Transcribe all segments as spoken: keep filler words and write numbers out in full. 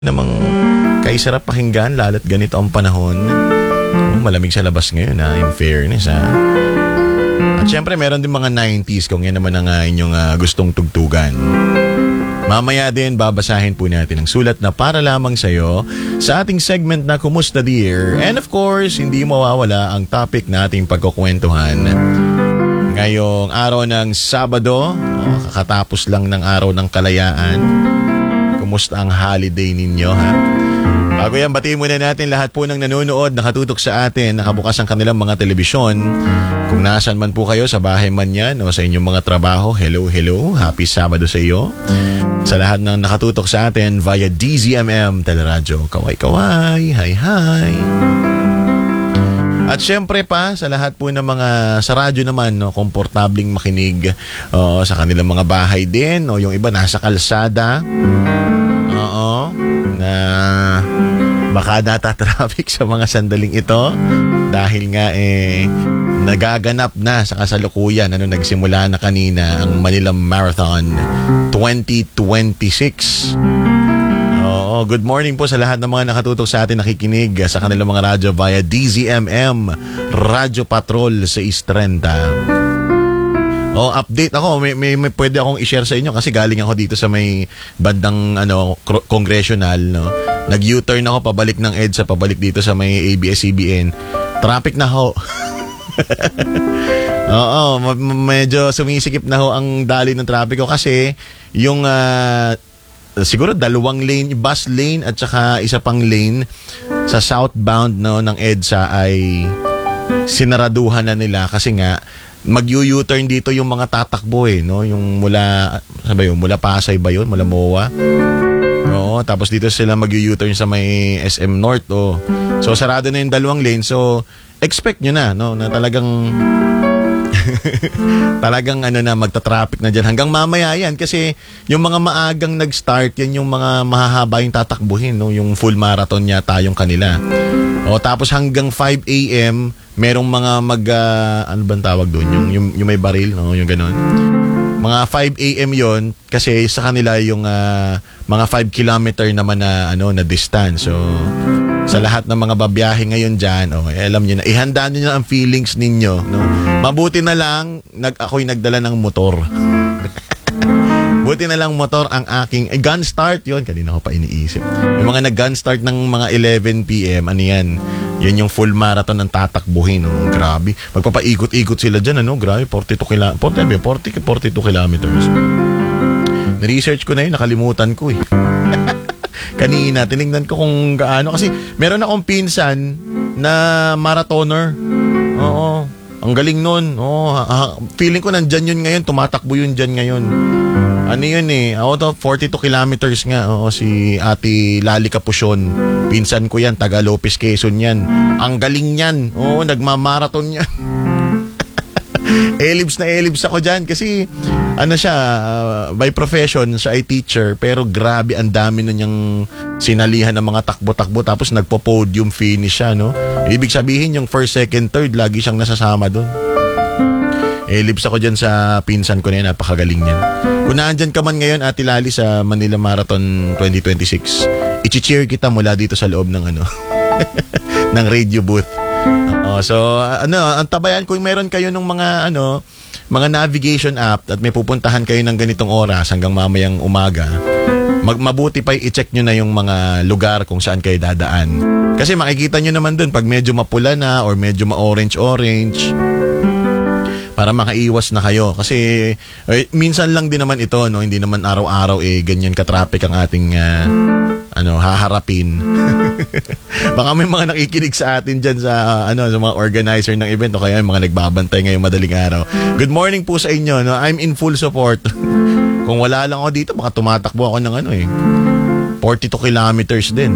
namang kaisarap pakinggan lalo't ganito ang panahon. Oh, malamig sa labas ngayon ha, in fairness ha. At syempre meron din mga nineties kung yan naman ang uh, inyong uh, gustong tugtugan. Mamaya din babasahin po natin ang sulat na para lamang sa'yo sa ating segment na Kumusta Dear. And of course, hindi mawawala ang topic na ating pagkukwentuhan. Ngayong araw ng Sabado, oh, kakatapos lang ng araw ng kalayaan. Kumusta ang holiday ninyo ha? Bago yan, batiin muna natin lahat po ng nanonood, nakatutok sa atin, nakabukas ang kanilang mga telebisyon. Kung nasan man po kayo, sa bahay man yan o sa inyong mga trabaho, hello, hello, happy Sabado sa iyo. Sa lahat ng nakatutok sa atin via D Z M M Teleradyo, kaway-kaway, hi-hi. At syempre pa, sa lahat po ng mga sa radyo naman, no, komportabling makinig uh, sa kanilang mga bahay din, o yung iba nasa kalsada. Oo, na baka natatraffic sa mga sandaling ito dahil nga eh nagaganap na sa kasalukuyan, ano, nagsimula na kanina ang Manila Marathon twenty twenty-six. Oo, good morning po sa lahat ng mga nakatutok sa atin, nakikinig sa kanilang mga radyo via D Z M M Radyo Patrol sa East Trenta. Oh, update ako, may, may, may pwede akong i-share sa inyo kasi galing ako dito sa may bandang ano, congressional, no. Nag-U-turn ako pabalik ng EDSA, pabalik dito sa may A B S C B N. Traffic na ho. Oo, medyo sumisikip na ho ang daloy ng traffic ko kasi yung uh, siguro dalawang lane, bus lane at saka isa pang lane sa southbound, no, ng EDSA ay sinaraduhan na nila kasi nga mag-U-turn dito yung mga tatakbo eh, no, yung mula sabi yun, mula Pasay ba yun, mula M O A. Oo, tapos dito sila mag-U-turn sa may S M North, oh. So sarado na yung dalawang lane. So expect nyo na, no, na talagang talagang ano na, magta-traffic na dyan hanggang mamaya yan kasi yung mga maagang nag-start yan yung mga mahahaba yung tatakbuhin, no, yung full marathon yata yung kanila. O tapos hanggang five A M merong mga mag uh, ano bang tawag doon, yung, yung yung may baril, no, yung gano'n. Mga five A M yon kasi sa kanila yung uh, mga five kilometer naman na ano na distance. So sa lahat ng mga babiyahe ngayon diyan, oh, eh, alam niyo na, ihanda niyo na ang feelings ninyo, no. Mabuti na lang nag ako'y nagdala ng motor. Buti na lang motor ang aking eh, gun start yon, kanina ko pa iniisip. Yung mga nag-gun start ng mga eleven P M, ano yan? Yan yung full marathon ng tatakbuhin, no? Grabe. Magpapaikot-ikot sila dyan, ano? Grabe, forty-two kilometers. forty, forty-two kilometers. Na-research ko na yun, nakalimutan ko eh. Kanina, tinignan ko kung gaano. Kasi meron akong pinsan na marathoner. Oo. Ang galing nun. Oo, ha, feeling ko nandyan yun ngayon, tumatakbo yun dyan ngayon. Ano yun eh, ako to, forty-two kilometers nga. Oo, si Ate Lali Capucion. Pinsan ko yan, taga Lopez, Quezon yan. Ang galing yan. Oo, nagmamarathon yan. Elibs na elibs ako dyan kasi ano siya, uh, by profession siya ay teacher, pero grabe ang dami na niyang sinalihan ng mga takbo-takbo tapos nagpo-podium finish siya, no? Ibig sabihin yung first, second, third lagi siyang nasasama doon. Elibs ako dyan sa pinsan ko na yan, napakagaling niyan. Kung naandyan ka man ngayon, Ate Lali, sa Manila Marathon twenty twenty-six, i-cheer kita mula dito sa loob ng ano ng radio booth. Uh, so ano, ang tabayan kung meron kayo ng mga ano, mga navigation app at may pupuntahan kayo ng ganitong oras hanggang mamayang umaga, mag mabuti pa i-check nyo na yung mga lugar kung saan kayo dadaan. Kasi makikita nyo naman dun pag medyo mapula na or medyo ma-orange-orange para makaiwas na kayo. Kasi eh, minsan lang din naman ito, no? Hindi naman araw-araw eh ganyan ka-traffic ang ating uh, ano, haharapin. Baka may mga nakikinig sa atin dyan sa, uh, ano, sa mga organizer ng event o kaya mga nagbabantay ngayong madaling araw. Good morning po sa inyo, no? I'm in full support. Kung wala lang ako dito, baka tumatakbo ako ng ano eh, forty-two kilometers din.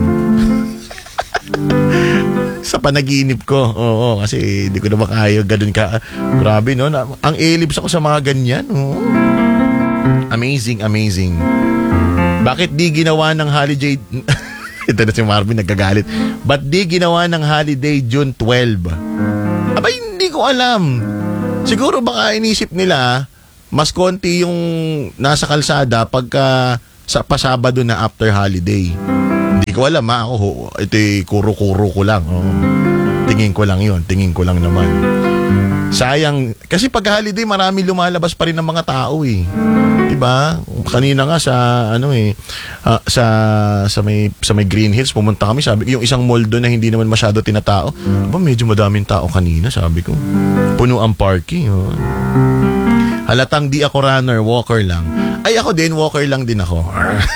Sa panaginip ko, oo, kasi hindi ko na makaya ganun ka. Grabe, no? Ang elibs ako sa mga ganyan, oh. Amazing, amazing. Bakit di ginawa ng holiday? Ito na si Marvin nagkagalit. Ba't di ginawa ng holiday June twelfth? Abay, hindi ko alam. Siguro baka inisip nila mas konti yung nasa kalsada pagka sa pasabado na after holiday. Hindi ko alam ha. Ako, ito'y kuro-kuro ko lang. Oh. Tingin ko lang yun. Tingin ko lang naman. Sayang. Kasi pag holiday, marami lumalabas pa rin ng mga tao eh. Diba? Kanina nga sa ano eh uh, sa sa may sa may Green Hills pumunta kami, sabi ko yung isang mall doon na hindi naman masyado tinatao. Ba medyo madaming tao kanina, sabi ko. Puno ang parking. Oh. Halatang di ako runner, walker lang. Ay ako din, walker lang din ako.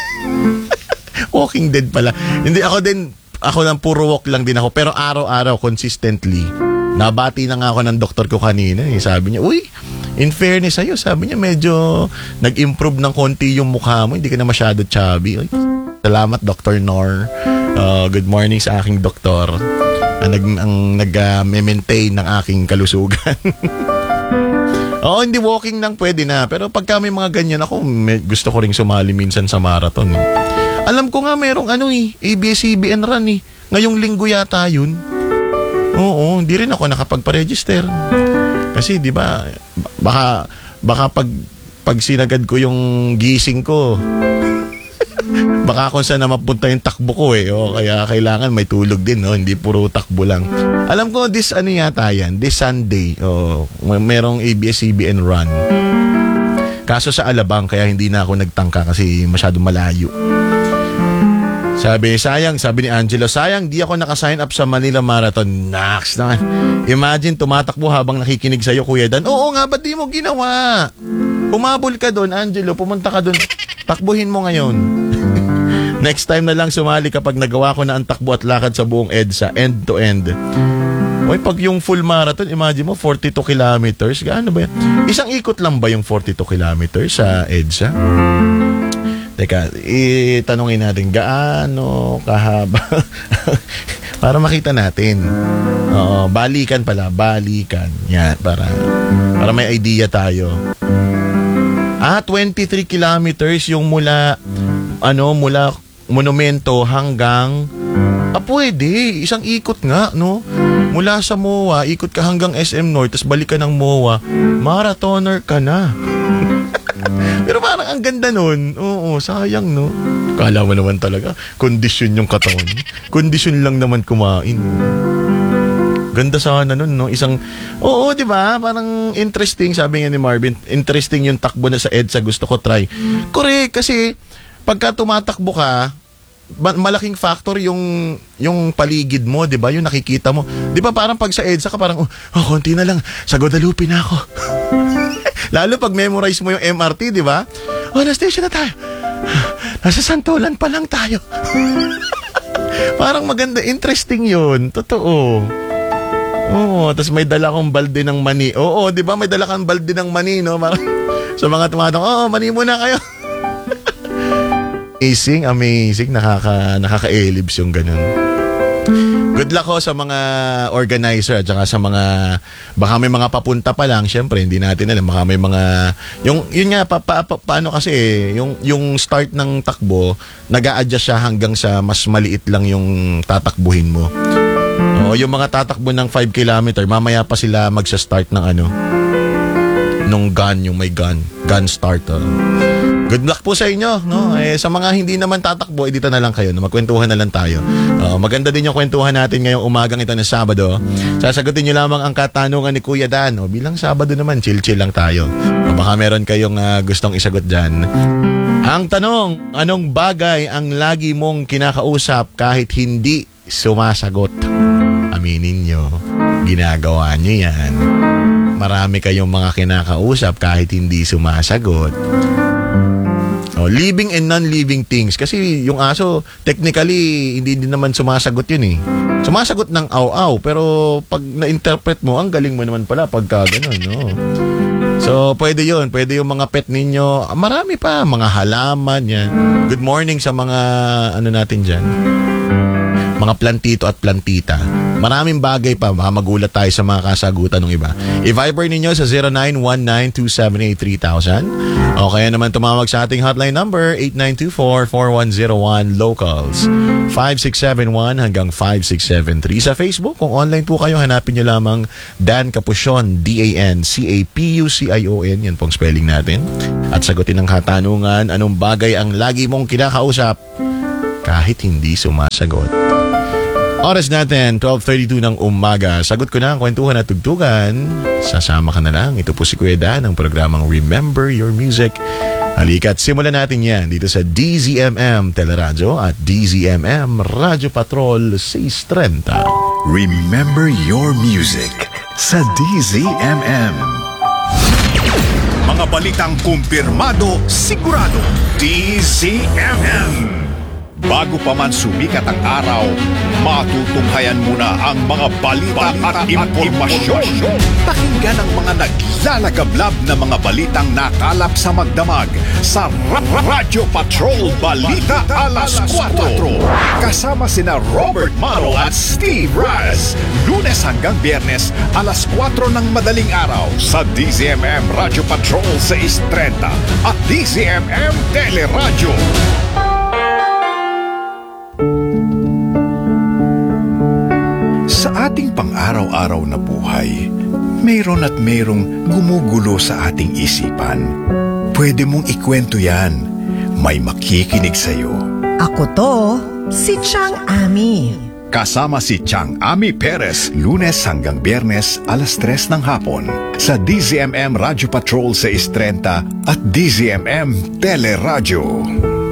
Walking Dead pala. Hindi ako din, ako lang puro walk lang din ako. Pero araw-araw, consistently. Nabati na nga ako ng doktor ko kanina. Eh. Sabi niya, uy, in fairness sa'yo, sabi niya medyo nag-improve ng konti yung mukha mo. Hindi ka na masyado chubby. Uy, salamat, Doctor Nor. Uh, good morning sa aking doktor. Ang, nag, ang nag-maintain uh, ng aking kalusugan. Oo, hindi walking lang pwede na. Pero pagka may mga ganyan ako, may, gusto ko ring sumali minsan sa marathon. Eh. Alam ko nga merong ano eh, A B S C B N run eh. Ngayong linggo yata yun. Oo, hindi rin ako nakapagpa-register. Kasi di ba, baka, baka pag, pag sinagad ko yung gising ko, baka kung saan na mapunta yung takbo ko eh. O, kaya kailangan may tulog din, no? Hindi puro takbo lang. Alam ko, this ano yata yan, this Sunday, oh, merong A B S C B N run. Kaso sa Alabang, kaya hindi na ako nagtangka kasi masyado malayo. Sabi, sayang, sabi ni Angelo, sayang, di ako nakasign up sa Manila Marathon. Naks naman. Imagine, tumatakbo habang nakikinig sa'yo, Kuya Dan. Oo nga, ba't di mo ginawa? Umabol ka doon, Angelo, pumunta ka doon. Takbuhin mo ngayon. Next time na lang sumali kapag nagawa ko na ang takbo at lakad sa buong EDSA, end to end. Oy, pag yung full marathon, imagine mo, forty-two kilometers. Gaano ba yan? Isang ikot lang ba yung forty-two kilometers sa EDSA? Teka, itanungin natin, gaano kahaba? Para makita natin. Oo, balikan pala, balikan. Yan, para, para may idea tayo. Ah, twenty-three kilometers yung mula, ano, mula monumento hanggang, ah, pwede, isang ikot nga, no? Mula sa M O A, ikot ka hanggang S M North, tapos balik ka ng M O A, marathoner ka na. Pero parang ang ganda nun. Oo, sayang, no? Kala mo naman talaga, kondisyon yung katawan. Kondisyon lang naman kumain. Ganda sana nun, no? Isang, oo, di ba? Parang interesting, sabi nga ni Marvin, interesting yung takbo na sa EDSA, gusto ko try. Correct, kasi pagka tumatakbo ka, malaking factor yung yung paligid mo, 'di ba? Yung nakikita mo. 'Di ba parang pag sa EDSA ka parang oh, oh konti na lang, sa Guadalupe na ako. Lalo pag memorize mo yung M R T, 'di ba? Oh, na station na tayo. Nasa Santolan pa lang tayo. Parang maganda, interesting 'yun. Totoo. Oo, tapos may dala kong balde ng mani. Oo, 'di ba? May dala kang balde ng mani, no? Parang sa mga tumatang, oh, mani muna kayo. Amazing, amazing. Nakaka, nakaka-elibs yung ganun. Good luck ho sa mga organizer at saka sa mga, baka may mga papunta pa lang, syempre, hindi natin alam. Baka may mga, yung, yun nga, pa, pa, pa, paano kasi, yung, yung start ng takbo, nag-a-adjust siya hanggang sa mas maliit lang yung tatakbuhin mo. O, yung mga tatakbo ng five kilometer, mamaya pa sila magsa-start ng ano, nung gun, yung may gun, gun start. Oh. Good luck po sa inyo, no? Eh, sa mga hindi naman tatakbo, dito na lang kayo, no? Magkwentuhan na lang tayo. Uh, maganda din yung kwentuhan natin ngayong umagang ito na Sabado. Sasagutin nyo lamang ang katanungan ni Kuya Dan. O, bilang Sabado naman, chill-chill lang tayo. O, baka meron kayong uh, gustong isagot dyan. Ang tanong, anong bagay ang lagi mong kinakausap kahit hindi sumasagot? Aminin nyo, ginagawa nyo yan. Marami kayong mga kinakausap kahit hindi sumasagot. Oh, living and non-living things. Kasi yung aso, technically, hindi din naman sumasagot yun eh. Sumasagot ng aw-aw, pero pag na-interpret mo, ang galing mo naman pala pagka ganun, no? So, pwede yun. Pwede yung mga pet ninyo. Marami pa, mga halaman, yan. Good morning sa mga, ano natin dyan, mga plantito at plantita. Maraming bagay pa. Baka magulat tayo sa mga kasagutan ng iba. I-Viber ninyo sa zero nine one nine two seven eight three thousand. O kaya naman tumawag sa ating hotline number eight nine two four four one zero one locals five six seven one hanggang five six seven three. Sa Facebook, kung online po kayo, hanapin nyo lamang Dan Capucion, D A N C A P U C I O N. Yan pong spelling natin. At sagutin ang katanungan, anong bagay ang lagi mong kinakausap kahit hindi sumasagot. Oras natin, twelve thirty-two ng umaga. Sagot ko na ang kwentuhan at tugtugan. Sasama ka na lang. Ito po si Kuya Dan ng programang Remember Your Music. Halika at simulan natin yan dito sa D Z M M Teleradyo at D Z M M Radyo Patrol seis thirty. Remember Your Music sa D Z M M. Mga balitang kumpirmado, sigurado, D Z M M. Bago pa man sumikat ang araw, matutunghayan muna ang mga balita at impormasyon. Pakinggan ang mga naglalagablab na mga balitang nakalap sa magdamag sa Ra- Ra- Radyo Patrol Balita Alas kwatro. Kasama sina Robert Maro at Steve Raz. Lunes hanggang Biyernes, alas kwatro ng madaling araw sa D Z M M Radyo Patrol seis thirty at D Z M M Teleradyo. Sa ating pang-araw-araw na buhay, mayroon at mayroong gumugulo sa ating isipan. Pwede mong ikwento yan. May makikinig sa'yo. Ako to, si Chang Ami. Kasama si Chang Ami Perez, Lunes hanggang Biyernes, alas tres ng hapon. Sa D Z M M Radyo Patrol seis thirty at D Z M M Teleradyo.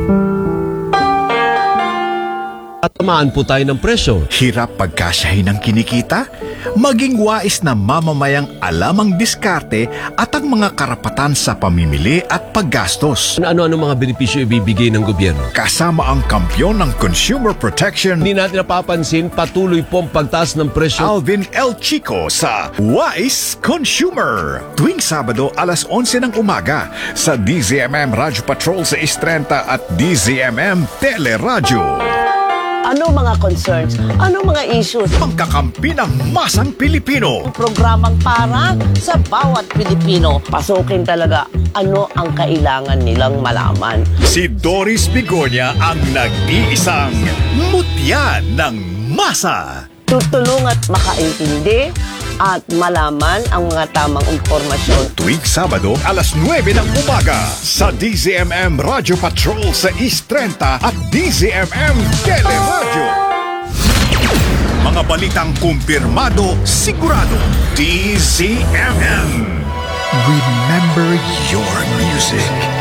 At tamaan po tayo ng presyo. Hirap pagkasyahin ng kinikita? Maging wais na mamamayang alam ang diskarte at ang mga karapatan sa pamimili at paggastos. Ano-ano mga benepisyo ibibigay ng gobyerno? Kasama ang kampyon ng Consumer Protection, Hindi natin napapansin, patuloy po ang pagtaas ng presyo. Alvin L. Chico sa Wise Consumer. Tuwing Sabado, alas onse ng umaga sa D Z M M Radyo Patrol seis thirty at D Z M M Teleradyo. Ano mga concerns? Ano mga issues? Pangkakampi ng masang Pilipino. Programang para sa bawat Pilipino. Pasukin talaga ano ang kailangan nilang malaman. Si Doris Bigonya ang nag-iisang mutya ng masa. Tutulong at makaintindi at malaman ang mga tamang impormasyon. Tuwing Sabado, alas nuwebe ng umaga sa D Z M M Radyo Patrol seis thirty at D Z M M Teleradyo. Mga balitang kumpirmado, sigurado, D Z M M. Remember your music.